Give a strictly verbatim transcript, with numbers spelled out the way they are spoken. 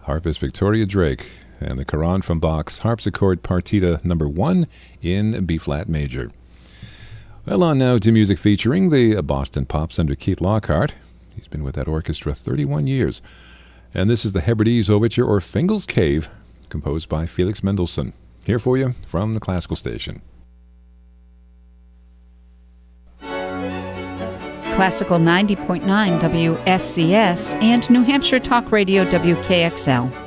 Harpist Victoria Drake and the Quran from Bach's Harpsichord Partita number one in B-flat major. Well, on now to music featuring the Boston Pops under Keith Lockhart. He's been with that orchestra thirty-one years. And this is the Hebrides Overture, or Fingal's Cave, composed by Felix Mendelssohn. Here for you from the Classical Station. Classical ninety point nine W S C S and New Hampshire Talk Radio W K X L.